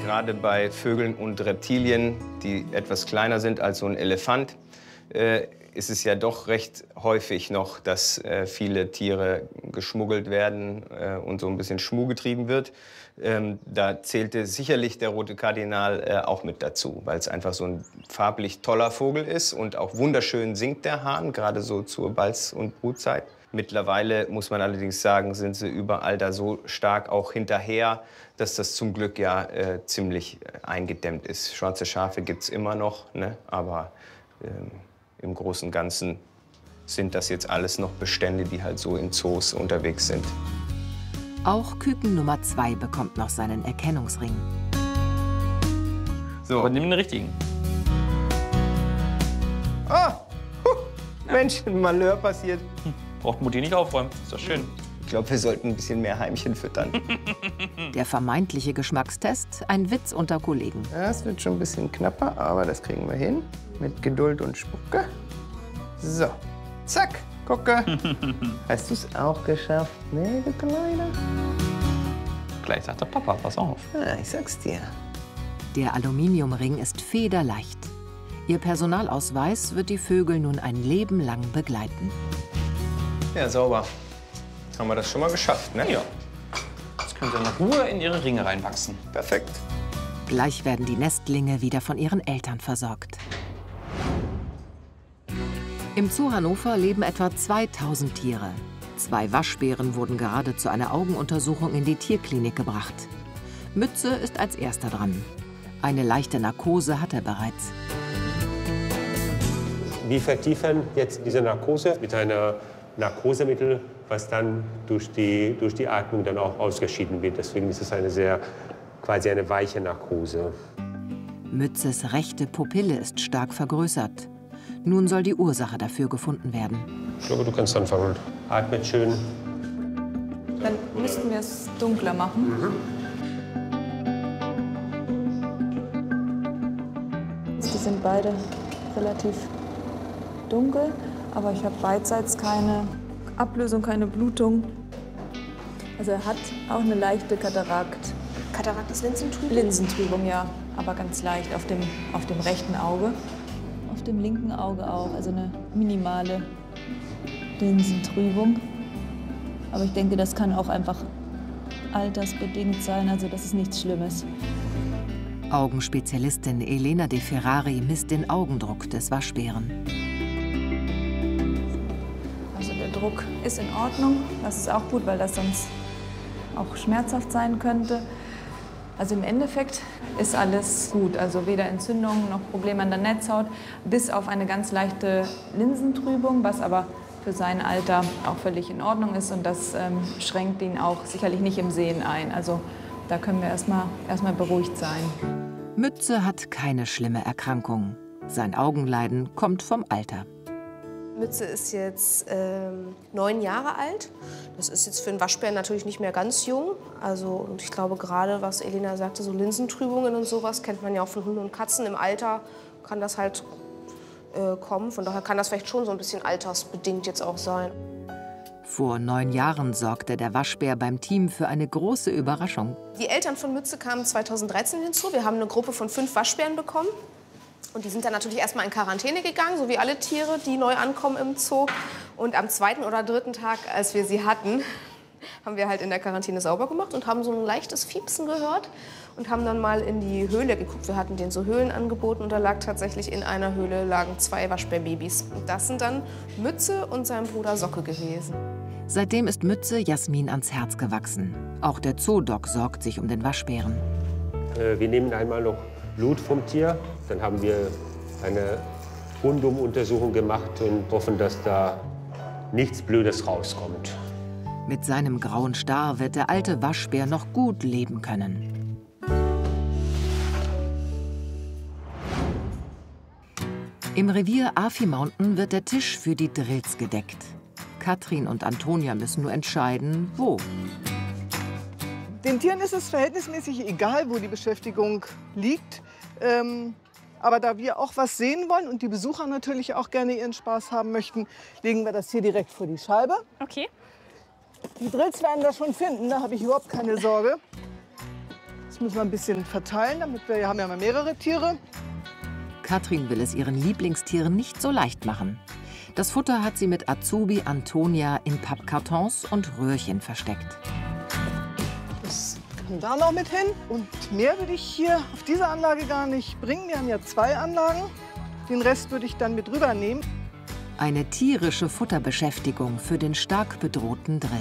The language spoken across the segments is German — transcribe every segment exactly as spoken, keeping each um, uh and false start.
Gerade bei Vögeln und Reptilien, die etwas kleiner sind als so ein Elefant, äh, ist es ja doch recht häufig noch, dass äh, viele Tiere geschmuggelt werden äh, und so ein bisschen Schmuh getrieben wird. Ähm, da zählte sicherlich der rote Kardinal äh, auch mit dazu, weil es einfach so ein farblich toller Vogel ist und auch wunderschön singt der Hahn, gerade so zur Balz- und Brutzeit. Mittlerweile muss man allerdings sagen, sind sie überall da so stark auch hinterher, dass das zum Glück ja äh, ziemlich eingedämmt ist. Schwarze Schafe gibt es immer noch, ne? Aber ähm, im Großen und Ganzen sind das jetzt alles noch Bestände, die halt so in Zoos unterwegs sind. Auch Küken Nummer zwei bekommt noch seinen Erkennungsring. So. Aber nimm den richtigen. Ah! Huh. Mensch, ein Malheur passiert. Hm. Braucht Mutti nicht aufräumen. Ist doch schön. Ich glaube, wir sollten ein bisschen mehr Heimchen füttern. Der vermeintliche Geschmackstest, ein Witz unter Kollegen. Ja, es wird schon ein bisschen knapper, aber das kriegen wir hin. Mit Geduld und Spucke. So, zack, gucke. Hast du es auch geschafft, ne, du Kleiner? Gleich sagt der Papa, pass auf. Ja, ich sag's dir. Der Aluminiumring ist federleicht. Ihr Personalausweis wird die Vögel nun ein Leben lang begleiten. Ja, sauber. Haben wir das schon mal geschafft, ne? Ja. Jetzt können sie in Ruhe in ihre Ringe reinwachsen. Perfekt. Gleich werden die Nestlinge wieder von ihren Eltern versorgt. Im Zoo Hannover leben etwa zweitausend Tiere. Zwei Waschbären wurden gerade zu einer Augenuntersuchung in die Tierklinik gebracht. Mütze ist als erster dran. Eine leichte Narkose hat er bereits. Wir vertiefen jetzt diese Narkose mit einem Narkosemittel, was dann durch die, durch die Atmung dann auch ausgeschieden wird. Deswegen ist es eine sehr, quasi eine weiche Narkose. Mützes rechte Pupille ist stark vergrößert. Nun soll die Ursache dafür gefunden werden. Ich glaube, du kannst anfangen. Atmet schön. Dann müssten wir es dunkler machen. Mhm. Die sind beide relativ dunkel, aber ich habe beidseits keine Ablösung, keine Blutung. Also er hat auch eine leichte Katarakt. Katarakt ist Linsentrübung? Linsentrübung, ja, aber ganz leicht auf dem, auf dem rechten Auge. Auf dem linken Auge auch, also eine minimale Linsentrübung. Aber ich denke, das kann auch einfach altersbedingt sein, also das ist nichts Schlimmes. Augenspezialistin Elena De Ferrari misst den Augendruck des Waschbären. Also der Druck ist in Ordnung, das ist auch gut, weil das sonst auch schmerzhaft sein könnte. Also im Endeffekt ist alles gut, also weder Entzündungen noch Probleme an der Netzhaut, bis auf eine ganz leichte Linsentrübung, was aber für sein Alter auch völlig in Ordnung ist und das ähm, schränkt ihn auch sicherlich nicht im Sehen ein. Also da können wir erstmal erstmal beruhigt sein. Mütze hat keine schlimme Erkrankung. Sein Augenleiden kommt vom Alter. Mütze ist jetzt ähm, neun Jahre alt. Das ist jetzt für einen Waschbären natürlich nicht mehr ganz jung. Also, und ich glaube gerade, was Elena sagte, so Linsentrübungen und sowas kennt man ja auch von Hunden und Katzen. Im Alter kann das halt äh, kommen. Von daher kann das vielleicht schon so ein bisschen altersbedingt jetzt auch sein. Vor neun Jahren sorgte der Waschbär beim Team für eine große Überraschung. Die Eltern von Mütze kamen zweitausenddreizehn hinzu. Wir haben eine Gruppe von fünf Waschbären bekommen. Und die sind dann natürlich erstmal in Quarantäne gegangen, so wie alle Tiere, die neu ankommen im Zoo. Und am zweiten oder dritten Tag, als wir sie hatten, haben wir halt in der Quarantäne sauber gemacht und haben so ein leichtes Fiepsen gehört und haben dann mal in die Höhle geguckt. Wir hatten denen so Höhlen angeboten und da lag tatsächlich in einer Höhle lagen zwei Waschbärbabys. Und das sind dann Mütze und sein Bruder Socke gewesen. Seitdem ist Mütze Jasmin ans Herz gewachsen. Auch der Zoodoc sorgt sich um den Waschbären. Äh, wir nehmen einmal noch Blut vom Tier. Dann haben wir eine Rundumuntersuchung gemacht und hoffen, dass da nichts Blödes rauskommt. Mit seinem grauen Star wird der alte Waschbär noch gut leben können. Im Revier Afi Mountain wird der Tisch für die Drills gedeckt. Katrin und Antonia müssen nur entscheiden, wo. Den Tieren ist es verhältnismäßig egal, wo die Beschäftigung liegt. Ähm, aber da wir auch was sehen wollen und die Besucher natürlich auch gerne ihren Spaß haben möchten, legen wir das hier direkt vor die Scheibe. Okay. Die Drills werden das schon finden, da habe ich überhaupt keine Sorge. Das müssen wir ein bisschen verteilen, damit wir, wir haben ja mal mehrere Tiere. Katrin will es ihren Lieblingstieren nicht so leicht machen. Das Futter hat sie mit Azubi Antonia in Pappkartons und Röhrchen versteckt. Das kann da noch mit hin. Und mehr würde ich hier auf diese Anlage gar nicht bringen. Wir haben ja zwei Anlagen. Den Rest würde ich dann mit rübernehmen. Eine tierische Futterbeschäftigung für den stark bedrohten Drill.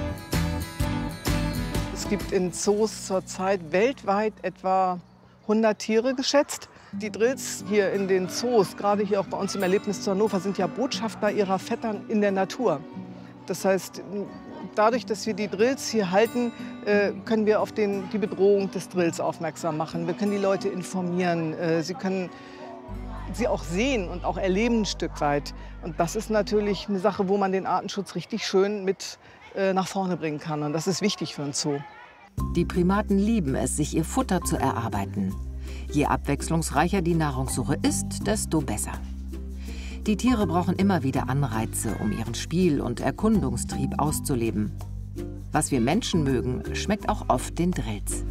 Es gibt in Zoos zurzeit weltweit etwa hundert Tiere geschätzt. Die Drills hier in den Zoos, gerade hier auch bei uns im Erlebnis zu Hannover, sind ja Botschafter ihrer Vettern in der Natur. Das heißt, dadurch, dass wir die Drills hier halten, können wir auf den, die Bedrohung des Drills aufmerksam machen. Wir können die Leute informieren, sie können sie auch sehen und auch erleben ein Stück weit. Und das ist natürlich eine Sache, wo man den Artenschutz richtig schön mit nach vorne bringen kann. Und das ist wichtig für einen Zoo. Die Primaten lieben es, sich ihr Futter zu erarbeiten. Je abwechslungsreicher die Nahrungssuche ist, desto besser. Die Tiere brauchen immer wieder Anreize, um ihren Spiel- und Erkundungstrieb auszuleben. Was wir Menschen mögen, schmeckt auch oft den Drills.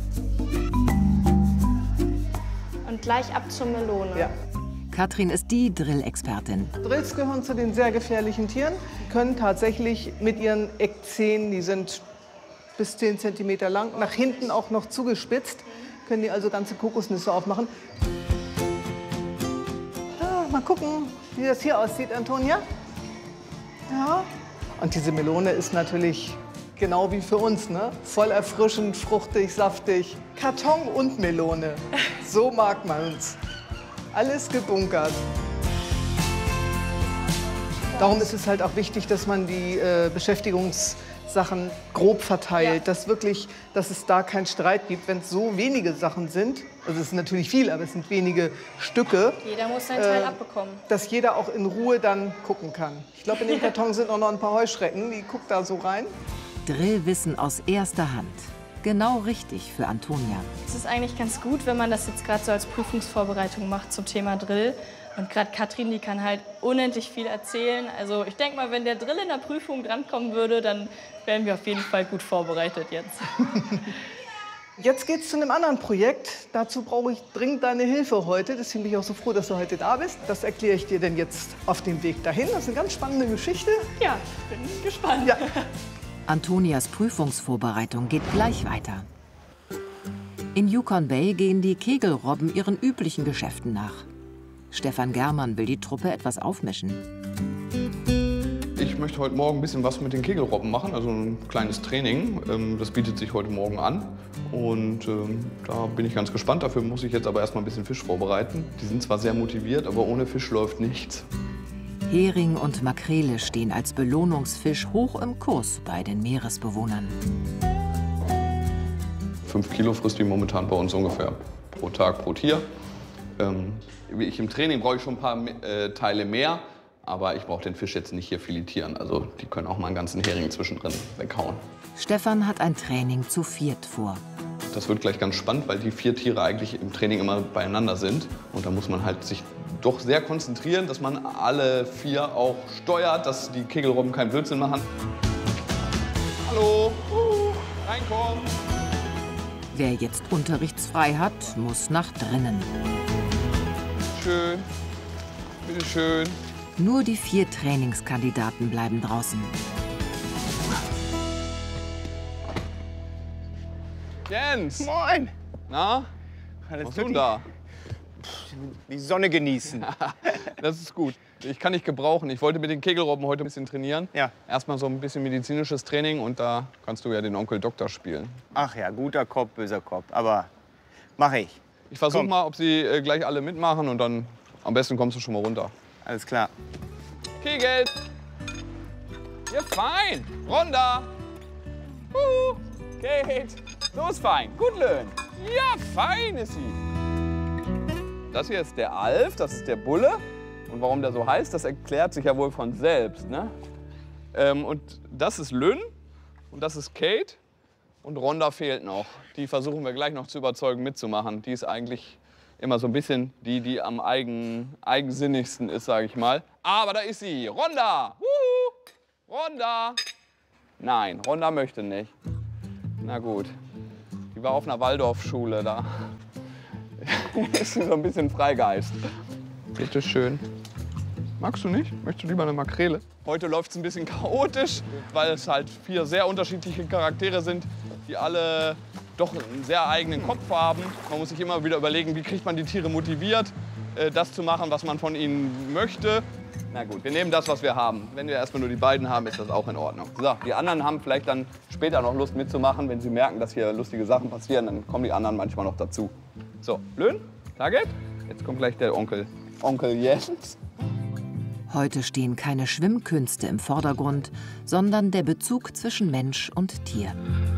Und gleich ab zur Melone. Ja. Katrin ist die Drill-Expertin. Drills gehören zu den sehr gefährlichen Tieren. Die können tatsächlich mit ihren Eckzähnen, die sind bis zehn Zentimeter lang, nach hinten auch noch zugespitzt, können die also ganze Kokosnüsse aufmachen. Ja, mal gucken, wie das hier aussieht, Antonia. Ja. Und diese Melone ist natürlich genau wie für uns, ne? Voll erfrischend, fruchtig, saftig. Karton und Melone. So mag man uns. Alles gebunkert. Darum ist es halt auch wichtig, dass man die äh, Beschäftigungssachen grob verteilt, ja. dass wirklich, dass es da keinen Streit gibt, wenn es so wenige Sachen sind. Also es ist natürlich viel, aber es sind wenige Stücke. Jeder muss seinen Teil äh, abbekommen. Dass jeder auch in Ruhe dann gucken kann. Ich glaube, in dem Karton sind auch noch ein paar Heuschrecken. Die guckt da so rein. Drillwissen aus erster Hand. Genau richtig für Antonia. Es ist eigentlich ganz gut, wenn man das jetzt gerade so als Prüfungsvorbereitung macht zum Thema Drill. Und gerade Katrin, die kann halt unendlich viel erzählen. Also ich denke mal, wenn der Drill in der Prüfung drankommen würde, dann wären wir auf jeden Fall gut vorbereitet jetzt. Jetzt geht es zu einem anderen Projekt. Dazu brauche ich dringend deine Hilfe heute. Deswegen bin ich auch so froh, dass du heute da bist. Das erkläre ich dir denn jetzt auf dem Weg dahin. Das ist eine ganz spannende Geschichte. Ja, ich bin gespannt. Ja. Antonias Prüfungsvorbereitung geht gleich weiter. In Yukon Bay gehen die Kegelrobben ihren üblichen Geschäften nach. Stefan Germann will die Truppe etwas aufmischen. Ich möchte heute Morgen ein bisschen was mit den Kegelrobben machen, also ein kleines Training. Das bietet sich heute Morgen an und da bin ich ganz gespannt. Dafür muss ich jetzt aber erst mal ein bisschen Fisch vorbereiten. Die sind zwar sehr motiviert, aber ohne Fisch läuft nichts. Hering und Makrele stehen als Belohnungsfisch hoch im Kurs bei den Meeresbewohnern. Fünf Kilo frisst die momentan bei uns ungefähr pro Tag, pro Tier. Ähm, ich im Training brauche ich schon ein paar äh, Teile mehr, aber ich brauche den Fisch jetzt nicht hier filetieren. Also die können auch mal einen ganzen Hering zwischendrin weghauen. Stefan hat ein Training zu viert vor. Das wird gleich ganz spannend, weil die vier Tiere eigentlich im Training immer beieinander sind. Und da muss man halt sich doch sehr konzentrieren, dass man alle vier auch steuert, dass die Kegelrobben keinen Blödsinn machen. Hallo, uh, reinkommen. Wer jetzt unterrichtsfrei hat, muss nach drinnen. Schön, bitte schön. Nur die vier Trainingskandidaten bleiben draußen. Jens! Moin! Na? Alles Was tun da? Die Sonne genießen. Das ist gut. Ich kann nicht gebrauchen. Ich wollte mit den Kegelrobben heute ein bisschen trainieren. Ja. Erstmal so ein bisschen medizinisches Training und da kannst du ja den Onkel Doktor spielen. Ach ja, guter Kopf, böser Kopf. Aber mache ich. Ich versuche Komm. mal, ob sie äh, gleich alle mitmachen und dann am besten kommst du schon mal runter. Alles klar. Kegelt! Ja, fein! Ronda! Uh, Kate! So ist fein. Gut, Löhn. Ja, fein ist sie. Das hier ist der Alf, das ist der Bulle. Und warum der so heißt, das erklärt sich ja wohl von selbst. Ne? Ähm, und das ist Lynn und das ist Kate. Und Ronda fehlt noch. Die versuchen wir gleich noch zu überzeugen, mitzumachen. Die ist eigentlich immer so ein bisschen die, die am eigen, eigensinnigsten ist, sage ich mal. Aber da ist sie, Ronda! Wuhu! Ronda! Nein, Ronda möchte nicht. Na gut. Die war auf einer Waldorfschule da. Ist so ein bisschen Freigeist. Bitte schön. Magst du nicht? Möchtest du lieber eine Makrele? Heute läuft es ein bisschen chaotisch, weil es halt vier sehr unterschiedliche Charaktere sind, die alle doch einen sehr eigenen Kopf haben. Man muss sich immer wieder überlegen, wie kriegt man die Tiere motiviert, das zu machen, was man von ihnen möchte. Na gut, wir nehmen das, was wir haben. Wenn wir erstmal nur die beiden haben, ist das auch in Ordnung. So, die anderen haben vielleicht dann später noch Lust mitzumachen. Wenn sie merken, dass hier lustige Sachen passieren, dann kommen die anderen manchmal noch dazu. So, Löhn, Target. Jetzt kommt gleich der Onkel. Onkel Jens. Heute stehen keine Schwimmkünste im Vordergrund, sondern der Bezug zwischen Mensch und Tier.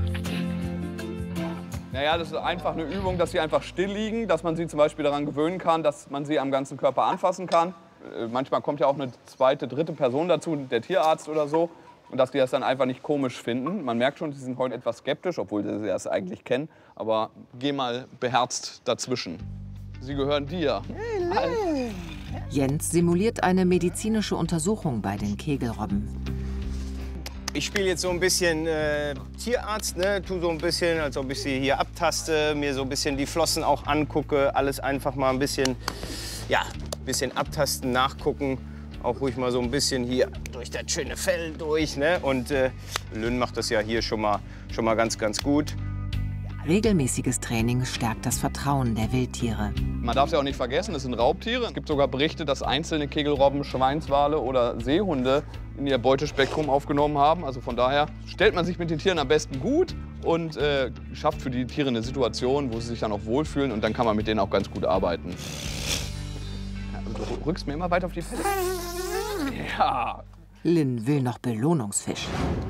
Naja, das ist einfach eine Übung, dass sie einfach still liegen, dass man sie zum Beispiel daran gewöhnen kann, dass man sie am ganzen Körper anfassen kann. Manchmal kommt ja auch eine zweite, dritte Person dazu, der Tierarzt oder so, und dass die das dann einfach nicht komisch finden. Man merkt schon, sie sind heute etwas skeptisch, obwohl sie das eigentlich kennen. Aber geh mal beherzt dazwischen. Sie gehören dir. Hey, Jens simuliert eine medizinische Untersuchung bei den Kegelrobben. Ich spiele jetzt so ein bisschen äh, Tierarzt, ne? Tu so ein bisschen, als ob ich sie hier abtaste, mir so ein bisschen die Flossen auch angucke, alles einfach mal ein bisschen, ja, ein bisschen abtasten, nachgucken, auch ruhig mal so ein bisschen hier durch das schöne Fell durch, ne? Und äh, Lynn macht das ja hier schon mal, schon mal ganz, ganz gut. Regelmäßiges Training stärkt das Vertrauen der Wildtiere. Man darf es ja auch nicht vergessen, es sind Raubtiere. Es gibt sogar Berichte, dass einzelne Kegelrobben Schweinswale oder Seehunde in ihr Beutespektrum aufgenommen haben. Also von daher stellt man sich mit den Tieren am besten gut und äh, schafft für die Tiere eine Situation, wo sie sich dann auch wohlfühlen, und dann kann man mit denen auch ganz gut arbeiten. Ja, du rückst mir immer weiter auf die Pelle. Ja. Lynn will noch Belohnungsfisch.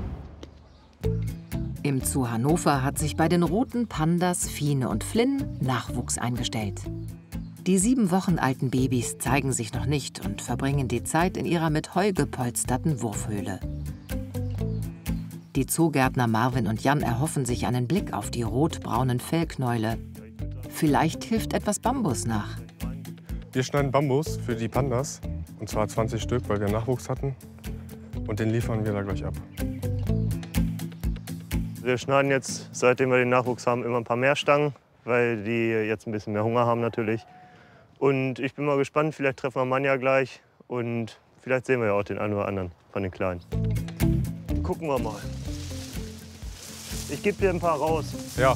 Im Zoo Hannover hat sich bei den roten Pandas Fine und Flynn Nachwuchs eingestellt. Die sieben Wochen alten Babys zeigen sich noch nicht und verbringen die Zeit in ihrer mit Heu gepolsterten Wurfhöhle. Die Zoogärtner Marvin und Jan erhoffen sich einen Blick auf die rotbraunen Fellknäule. Vielleicht hilft etwas Bambus nach. Wir schneiden Bambus für die Pandas, und zwar zwanzig Stück, weil wir Nachwuchs hatten. Und den liefern wir da gleich ab. Wir schneiden jetzt, seitdem wir den Nachwuchs haben, immer ein paar mehr Stangen, weil die jetzt ein bisschen mehr Hunger haben natürlich. Und ich bin mal gespannt, vielleicht treffen wir Manja gleich und vielleicht sehen wir ja auch den einen oder anderen von den Kleinen. Gucken wir mal. Ich gebe dir ein paar raus. Ja.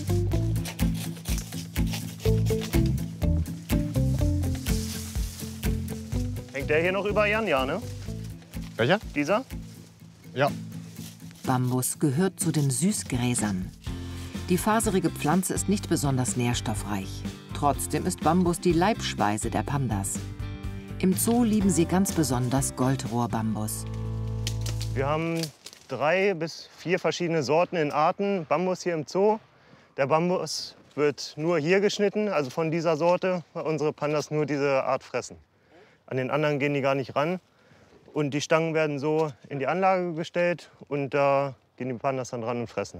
Hängt der hier noch über Jan, ja, ne? Welcher? Dieser? Ja. Bambus gehört zu den Süßgräsern. Die faserige Pflanze ist nicht besonders nährstoffreich. Trotzdem ist Bambus die Leibspeise der Pandas. Im Zoo lieben sie ganz besonders Goldrohrbambus. Wir haben drei bis vier verschiedene Sorten in Arten Bambus hier im Zoo. Der Bambus wird nur hier geschnitten, also von dieser Sorte, weil unsere Pandas nur diese Art fressen. An den anderen gehen die gar nicht ran. Und die Stangen werden so in die Anlage gestellt und da gehen die Pandas dann dran und fressen.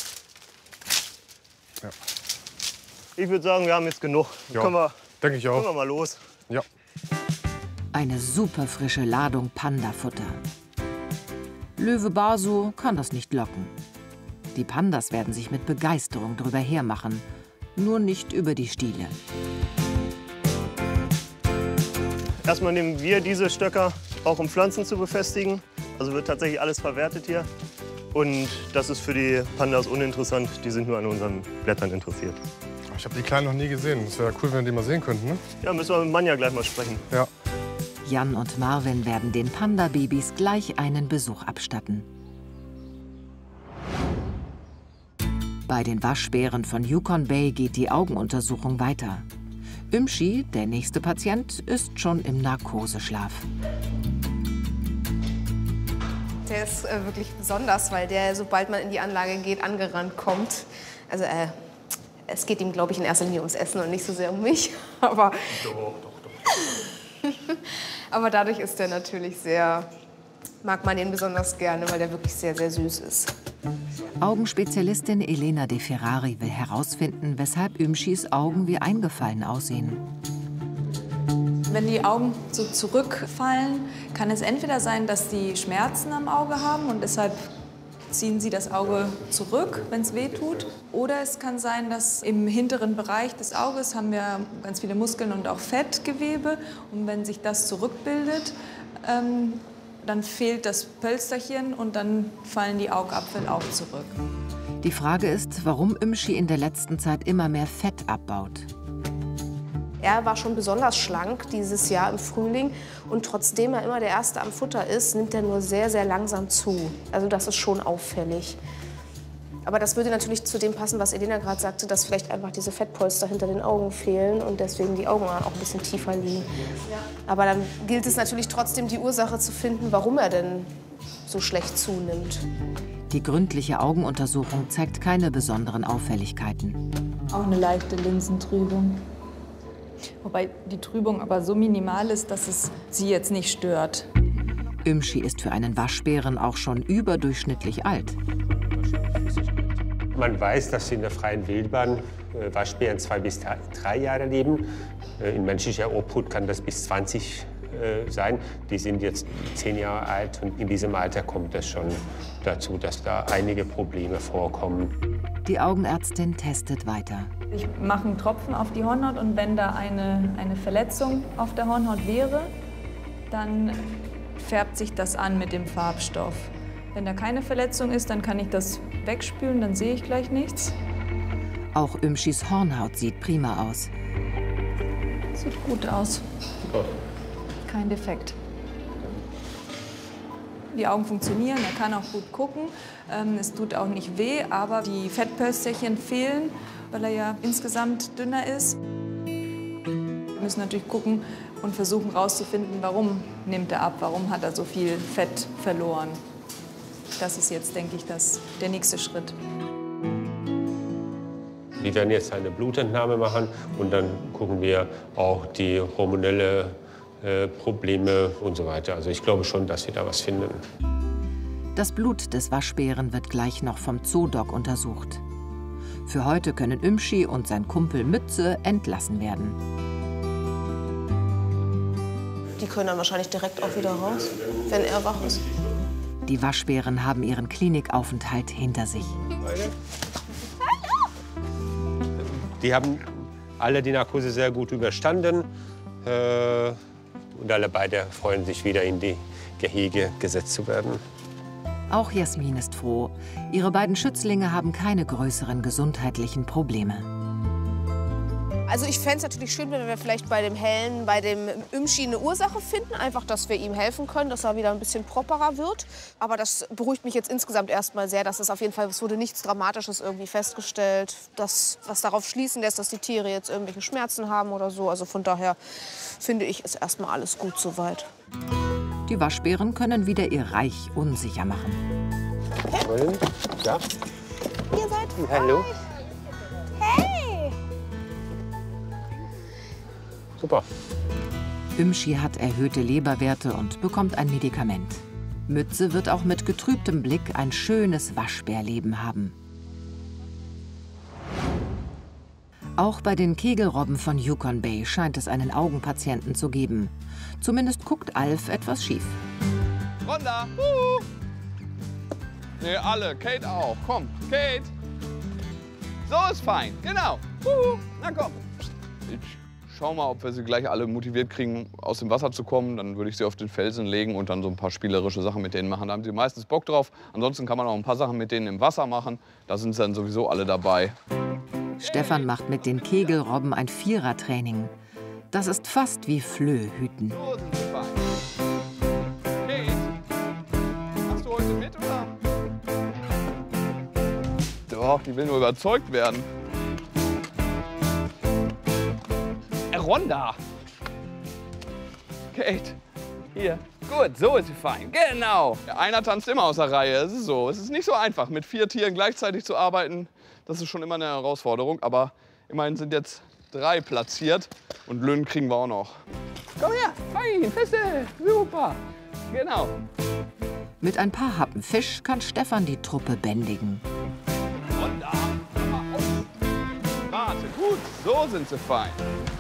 Ja. Ich würde sagen, wir haben jetzt genug. Ja, können wir, denke ich auch. Können wir mal los. Ja. Eine super frische Ladung Pandafutter. Löwe Basu kann das nicht locken. Die Pandas werden sich mit Begeisterung drüber hermachen, nur nicht über die Stiele. Erstmal nehmen wir diese Stöcker auch um Pflanzen zu befestigen. Also wird tatsächlich alles verwertet hier. Und das ist für die Pandas uninteressant. Die sind nur an unseren Blättern interessiert. Ich habe die Kleinen noch nie gesehen. Das wäre cool, wenn wir die mal sehen könnten, ne? Ja, müssen wir mit Manja gleich mal sprechen. Ja. Jan und Marvin werden den Panda-Babys gleich einen Besuch abstatten. Bei den Waschbären von Yukon Bay geht die Augenuntersuchung weiter. Ümshi, der nächste Patient, ist schon im Narkoseschlaf. Der ist äh, wirklich besonders, weil der, sobald man in die Anlage geht, angerannt kommt. Also äh, es geht ihm, glaube ich, in erster Linie ums Essen und nicht so sehr um mich. Aber, doch, doch, doch. aber dadurch ist er natürlich sehr, mag man ihn besonders gerne, weil der wirklich sehr, sehr süß ist. Augenspezialistin Elena De Ferrari will herausfinden, weshalb Ümschis Augen wie eingefallen aussehen. Wenn die Augen so zurückfallen, kann es entweder sein, dass die Schmerzen am Auge haben und deshalb ziehen sie das Auge zurück, wenn es weh tut. Oder es kann sein, dass im hinteren Bereich des Auges haben wir ganz viele Muskeln und auch Fettgewebe. Und wenn sich das zurückbildet, ähm, dann fehlt das Pölsterchen und dann fallen die Augapfel auch zurück. Die Frage ist, warum Ümschi in der letzten Zeit immer mehr Fett abbaut. Er war schon besonders schlank dieses Jahr im Frühling und trotzdem er immer der Erste am Futter ist, nimmt er nur sehr, sehr langsam zu. Also das ist schon auffällig. Aber das würde natürlich zu dem passen, was Elena gerade sagte, dass vielleicht einfach diese Fettpolster hinter den Augen fehlen und deswegen die Augen auch ein bisschen tiefer liegen. Aber dann gilt es natürlich trotzdem, die Ursache zu finden, warum er denn so schlecht zunimmt. Die gründliche Augenuntersuchung zeigt keine besonderen Auffälligkeiten. Auch eine leichte Linsentrübung. Wobei die Trübung aber so minimal ist, dass es sie jetzt nicht stört. Ümschi ist für einen Waschbären auch schon überdurchschnittlich alt. Man weiß, dass in der freien Wildbahn äh, Waschbären zwei bis drei Jahre leben. Äh, in menschlicher Obhut kann das bis zwanzig äh, sein. Die sind jetzt zehn Jahre alt und in diesem Alter kommt es schon dazu, dass da einige Probleme vorkommen. Die Augenärztin testet weiter. Ich mache einen Tropfen auf die Hornhaut und wenn da eine, eine Verletzung auf der Hornhaut wäre, dann färbt sich das an mit dem Farbstoff. Wenn da keine Verletzung ist, dann kann ich das wegspülen, dann sehe ich gleich nichts. Auch Ümschis Hornhaut sieht prima aus. Sieht gut aus. Kein Defekt. Die Augen funktionieren, er kann auch gut gucken. Ähm, es tut auch nicht weh, aber die Fettpölsterchen fehlen, weil er ja insgesamt dünner ist. Wir müssen natürlich gucken und versuchen herauszufinden, warum nimmt er ab, warum hat er so viel Fett verloren. Das ist jetzt, denke ich, das, der nächste Schritt. Wir werden jetzt eine Blutentnahme machen und dann gucken wir auch die hormonelle äh, Probleme und so weiter. Also ich glaube schon, dass wir da was finden. Das Blut des Waschbären wird gleich noch vom Zoodoc untersucht. Für heute können Ümschi und sein Kumpel Mütze entlassen werden. Die können dann wahrscheinlich direkt auch wieder raus, wenn er wach ist. Die Waschbären haben ihren Klinikaufenthalt hinter sich. Die haben alle die Narkose sehr gut überstanden. Äh, und alle beide freuen sich, wieder in die Gehege gesetzt zu werden. Auch Jasmin ist froh. Ihre beiden Schützlinge haben keine größeren gesundheitlichen Probleme. Also ich fände es natürlich schön, wenn wir vielleicht bei dem Hellen, bei dem Ümschi eine Ursache finden. Einfach, dass wir ihm helfen können, dass er wieder ein bisschen properer wird. Aber das beruhigt mich jetzt insgesamt erstmal sehr, dass es auf jeden Fall, es wurde nichts Dramatisches irgendwie festgestellt. Das, was darauf schließen lässt, dass die Tiere jetzt irgendwelche Schmerzen haben oder so. Also von daher finde ich, ist erstmal alles gut soweit. Die Waschbären können wieder ihr Reich unsicher machen. Hey. Ja. Ihr seid frei. Hallo. Hey! Super. Ümschi hat erhöhte Leberwerte und bekommt ein Medikament. Mütze wird auch mit getrübtem Blick ein schönes Waschbärleben haben. Auch bei den Kegelrobben von Yukon Bay scheint es einen Augenpatienten zu geben. Zumindest guckt Alf etwas schief. Ronda! Uh. Nee, alle. Kate auch. Komm, Kate. So ist fein. Genau. Uh. Na komm. Ich schau mal, ob wir sie gleich alle motiviert kriegen, aus dem Wasser zu kommen. Dann würde ich sie auf den Felsen legen und dann so ein paar spielerische Sachen mit denen machen. Da haben sie meistens Bock drauf. Ansonsten kann man auch ein paar Sachen mit denen im Wasser machen. Da sind sie dann sowieso alle dabei. Stefan macht mit den Kegelrobben ein Vierertraining. Das ist fast wie Flöhüten. So sind sie fein. Kate, machst du heute mit, oder? Doch, die will nur überzeugt werden. Ronda. Kate, hier. Gut, so ist sie fein. Genau. Ja, einer tanzt immer aus der Reihe. Es ist so. Es ist nicht so einfach, mit vier Tieren gleichzeitig zu arbeiten. Das ist schon immer eine Herausforderung. Aber immerhin sind jetzt drei platziert. Und Löwen kriegen wir auch noch. Komm her. Fein, feste. Super. Genau. Mit ein paar Happen Fisch kann Stefan die Truppe bändigen. Ronda. Komm mal auf. Warte, gut. So sind sie fein.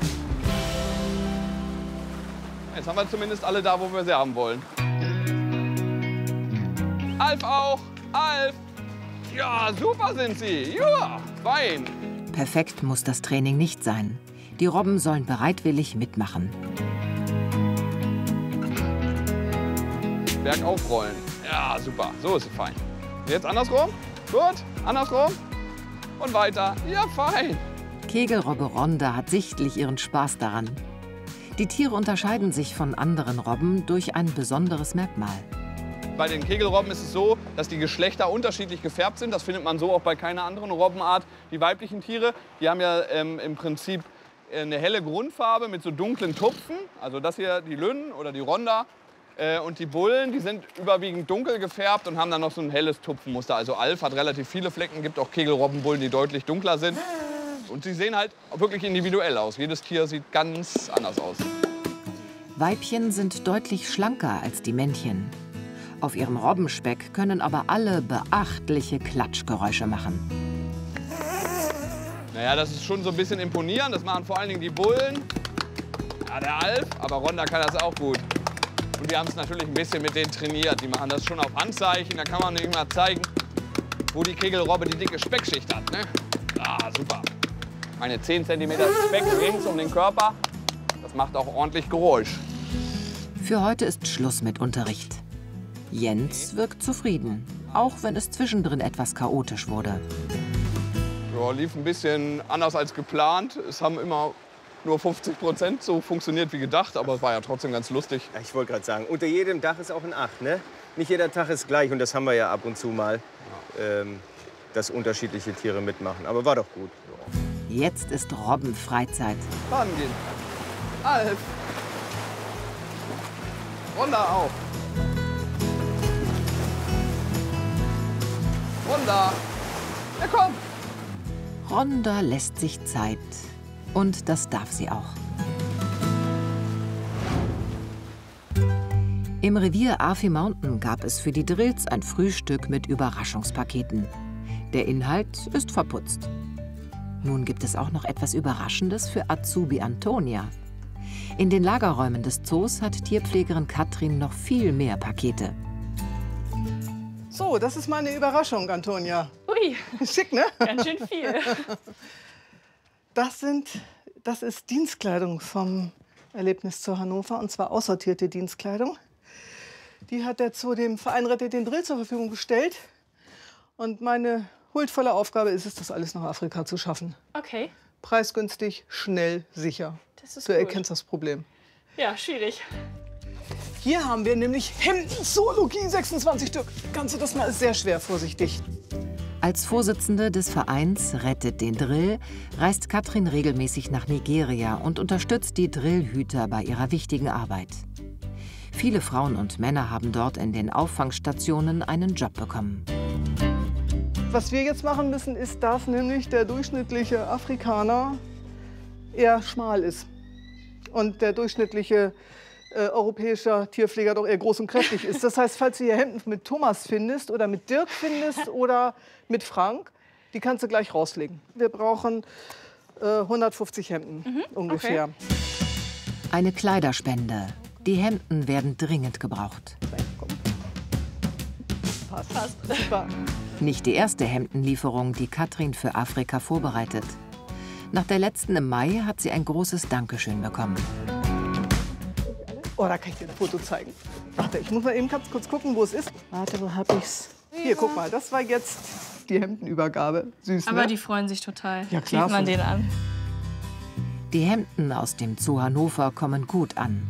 Jetzt haben wir zumindest alle da, wo wir sie haben wollen. Alf auch! Alf! Ja, super sind sie. Ja, fein. Perfekt muss das Training nicht sein. Die Robben sollen bereitwillig mitmachen. Berg aufrollen. Ja, super. So ist sie fein. Jetzt andersrum. Gut. Andersrum. Und weiter. Ja, fein. Kegelrobbe Ronda hat sichtlich ihren Spaß daran. Die Tiere unterscheiden sich von anderen Robben durch ein besonderes Merkmal. Bei den Kegelrobben ist es so, dass die Geschlechter unterschiedlich gefärbt sind. Das findet man so auch bei keiner anderen Robbenart. Die weiblichen Tiere, die haben ja ähm, im Prinzip eine helle Grundfarbe mit so dunklen Tupfen. Also das hier die Lynn oder die Ronda. Äh, und die Bullen, die sind überwiegend dunkel gefärbt und haben dann noch so ein helles Tupfenmuster. Also Alf hat relativ viele Flecken, gibt auch Kegelrobbenbullen, die deutlich dunkler sind. Und sie sehen halt wirklich individuell aus. Jedes Tier sieht ganz anders aus. Weibchen sind deutlich schlanker als die Männchen. Auf ihrem Robbenspeck können aber alle beachtliche Klatschgeräusche machen. Naja, das ist schon so ein bisschen imponierend. Das machen vor allen Dingen die Bullen. Ja, der Alf, aber Ronda kann das auch gut. Und die haben es natürlich ein bisschen mit denen trainiert. Die machen das schon auf Handzeichen. Da kann man nämlich mal zeigen, wo die Kegelrobbe die dicke Speckschicht hat. Ne? Ah, super. Meine zehn Zentimeter Speck rings um den Körper. Das macht auch ordentlich Geräusch. Für heute ist Schluss mit Unterricht. Jens wirkt zufrieden, auch wenn es zwischendrin etwas chaotisch wurde. Ja, lief ein bisschen anders als geplant. Es haben immer nur fünfzig Prozent so funktioniert wie gedacht, aber es war ja trotzdem ganz lustig. Ich wollte gerade sagen, unter jedem Dach ist auch ein Acht, ne? Nicht jeder Tag ist gleich und das haben wir ja ab und zu mal, ja. ähm, dass unterschiedliche Tiere mitmachen. Aber war doch gut. Ja. Jetzt ist Robbenfreizeit. Rangehen. Alf. Ronda auch. Ronda. Ja, komm. Ronda lässt sich Zeit. Und das darf sie auch. Im Revier Afi Mountain gab es für die Drills ein Frühstück mit Überraschungspaketen. Der Inhalt ist verputzt. Nun gibt es auch noch etwas Überraschendes für Azubi Antonia. In den Lagerräumen des Zoos hat Tierpflegerin Katrin noch viel mehr Pakete. So, das ist meine Überraschung, Antonia. Ui, schick, ne? Ganz schön viel. Das, sind, das ist Dienstkleidung vom Erlebniszoo Hannover, und zwar aussortierte Dienstkleidung. Die hat der Zoo dem Verein Rettet den Drill zur Verfügung gestellt. Und meine huldvolle Aufgabe ist es, das alles nach Afrika zu schaffen. Okay. Preisgünstig, schnell, sicher. Das ist du gut. erkennst das Problem. Ja, schwierig. Hier haben wir nämlich Hemden-Zoologie, sechsundzwanzig Stück. Kannst du das mal? Ist sehr schwer, vorsichtig. Als Vorsitzende des Vereins Rettet den Drill reist Katrin regelmäßig nach Nigeria und unterstützt die Drillhüter bei ihrer wichtigen Arbeit. Viele Frauen und Männer haben dort in den Auffangstationen einen Job bekommen. Was wir jetzt machen müssen, ist, dass nämlich der durchschnittliche Afrikaner eher schmal ist und der durchschnittliche äh, europäischer Tierpfleger doch eher groß und kräftig ist. Das heißt, falls du hier Hemden mit Thomas findest oder mit Dirk findest oder mit Frank, die kannst du gleich rauslegen. Wir brauchen äh, hundertfufzig Hemden mhm, ungefähr. Okay. Eine Kleiderspende. Die Hemden werden dringend gebraucht. Passt. Passt. Super. Nicht die erste Hemdenlieferung, die Katrin für Afrika vorbereitet. Nach der letzten im Mai hat sie ein großes Dankeschön bekommen. Oh, da kann ich dir ein Foto zeigen. Warte, ich muss mal eben ganz kurz gucken, wo es ist. Warte, wo hab ich's? Hier, guck mal, das war jetzt die Hemdenübergabe. Süß, Aber ne? die freuen sich total. Ja, klar. Sieht man den an. Die Hemden aus dem Zoo Hannover kommen gut an.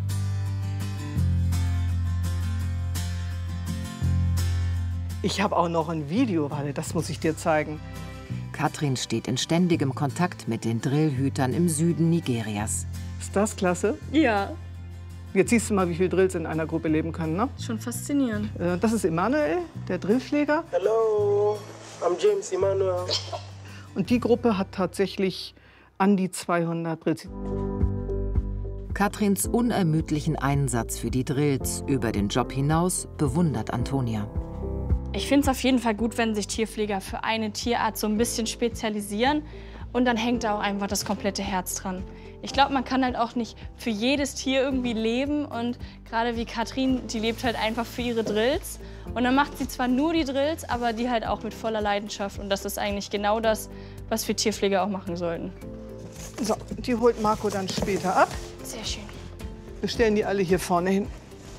Ich habe auch noch ein Video, warte, das muss ich dir zeigen. Katrin steht in ständigem Kontakt mit den Drillhütern im Süden Nigerias. Ist das klasse? Ja. Jetzt siehst du mal, wie viele Drills in einer Gruppe leben können, ne? Schon faszinierend. Das ist Emanuel, der Drillpfleger. Hello, I'm James Emanuel. Und die Gruppe hat tatsächlich an die zweihundert Drills. Katrins unermüdlichen Einsatz für die Drills über den Job hinaus bewundert Antonia. Ich finde es auf jeden Fall gut, wenn sich Tierpfleger für eine Tierart so ein bisschen spezialisieren und dann hängt da auch einfach das komplette Herz dran. Ich glaube, man kann halt auch nicht für jedes Tier irgendwie leben und gerade wie Katrin, die lebt halt einfach für ihre Drills und dann macht sie zwar nur die Drills, aber die halt auch mit voller Leidenschaft und das ist eigentlich genau das, was wir Tierpfleger auch machen sollten. So, die holt Marco dann später ab. Sehr schön. Wir stellen die alle hier vorne hin.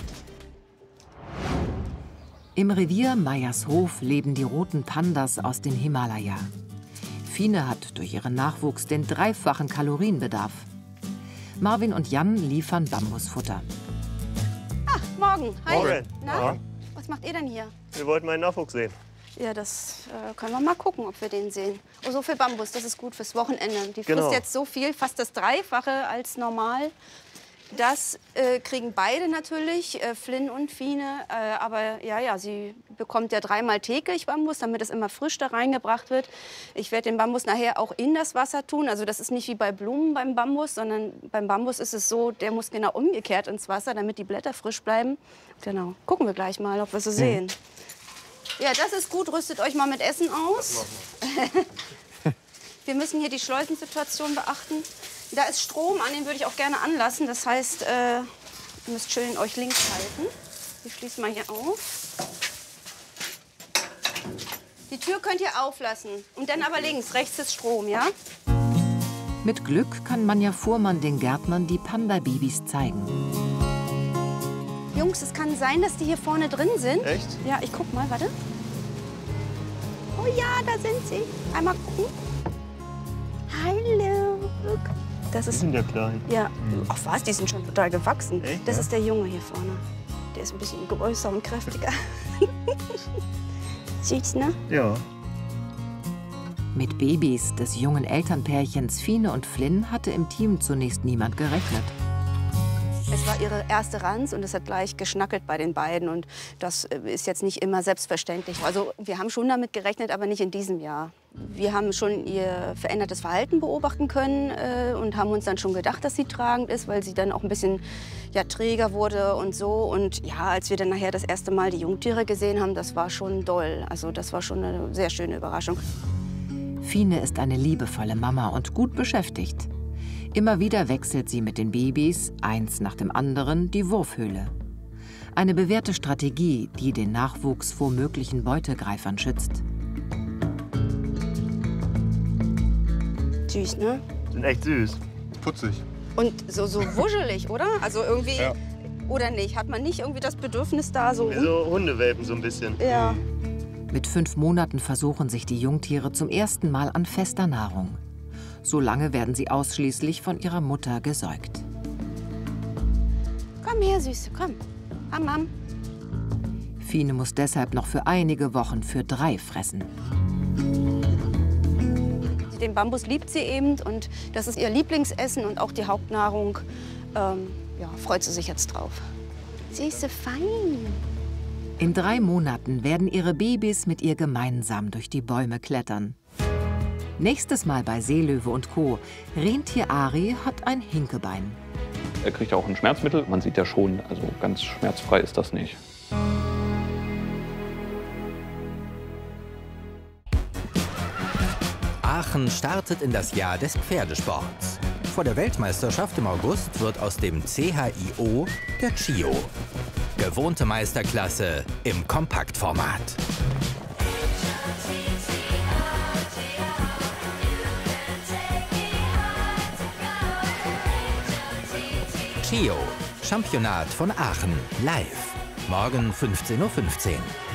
Im Revier Meyershof leben die roten Pandas aus dem Himalaya. Fine hat durch ihren Nachwuchs den dreifachen Kalorienbedarf. Marvin und Jan liefern Bambusfutter. Ah, morgen. Hi. Morgen. Na, Ja. was macht ihr denn hier? Wir wollten meinen Nachwuchs sehen. Ja, das äh, können wir mal gucken, ob wir den sehen. Oh, so viel Bambus, das ist gut fürs Wochenende. Die frisst Genau. jetzt so viel, fast das Dreifache als normal. Das äh, kriegen beide natürlich, äh, Flynn und Fine. Äh, aber ja, ja, sie bekommt ja dreimal täglich Bambus, damit es immer frisch da reingebracht wird. Ich werde den Bambus nachher auch in das Wasser tun. Also das ist nicht wie bei Blumen beim Bambus, sondern beim Bambus ist es so, der muss genau umgekehrt ins Wasser, damit die Blätter frisch bleiben. Genau, gucken wir gleich mal, ob wir sie sehen. Ja, das ist gut. Rüstet euch mal mit Essen aus. Wir müssen hier die Schleusensituation beachten. Da ist Strom an, den würde ich auch gerne anlassen. Das heißt, äh, ihr müsst schön euch links halten. Wir schließen mal hier auf. Die Tür könnt ihr auflassen. Und dann aber links. Rechts ist Strom, ja? Mit Glück kann Manja Fuhrmann den Gärtnern die Panda-Babys zeigen. Jungs, es kann sein, dass die hier vorne drin sind. Echt? Ja, ich guck mal, warte. Oh ja, da sind sie. Einmal gucken. Hallo. Look. Das ist, Die sind ja klein. ja. Ach was, die sind schon total gewachsen. Echt, Das ja? ist der Junge hier vorne. Der ist ein bisschen größer und kräftiger. Süß, ne? Ja. Mit Babys des jungen Elternpärchens Fine und Flynn hatte im Team zunächst niemand gerechnet. Es war ihre erste Ranz und es hat gleich geschnackelt bei den beiden. Und das ist jetzt nicht immer selbstverständlich. Also wir haben schon damit gerechnet, aber nicht in diesem Jahr. Wir haben schon ihr verändertes Verhalten beobachten können äh, und haben uns dann schon gedacht, dass sie tragend ist, weil sie dann auch ein bisschen ja, träger wurde und so. Und ja, als wir dann nachher das erste Mal die Jungtiere gesehen haben, das war schon doll. Also das war schon eine sehr schöne Überraschung. Fine ist eine liebevolle Mama und gut beschäftigt. Immer wieder wechselt sie mit den Babys, eins nach dem anderen, die Wurfhöhle. Eine bewährte Strategie, die den Nachwuchs vor möglichen Beutegreifern schützt. Süß, ne? Sind echt süß. Putzig. Und so, so wuschelig, oder? Also irgendwie, Ja. oder nicht? Hat man nicht irgendwie das Bedürfnis da so... Wie so Hundewelpen so ein bisschen. Ja. Mit fünf Monaten versuchen sich die Jungtiere zum ersten Mal an fester Nahrung. So lange werden sie ausschließlich von ihrer Mutter gesäugt. Komm her, Süße, komm. Am, am. Fine muss deshalb noch für einige Wochen für drei fressen. Den Bambus liebt sie eben und das ist ihr Lieblingsessen und auch die Hauptnahrung. Ähm, ja, freut sie sich jetzt drauf. Süße, fein. In drei Monaten werden ihre Babys mit ihr gemeinsam durch die Bäume klettern. Nächstes Mal bei Seelöwe und Co. Rentier Ari hat ein Hinkebein. Er kriegt auch ein Schmerzmittel. Man sieht ja schon, also ganz schmerzfrei ist das nicht. Aachen startet in das Jahr des Pferdesports. Vor der Weltmeisterschaft im August wird aus dem C H I O der Chio. Gewohnte Meisterklasse im Kompaktformat. Chio, Championat von Aachen, live. Morgen fünfzehn Uhr fünfzehn.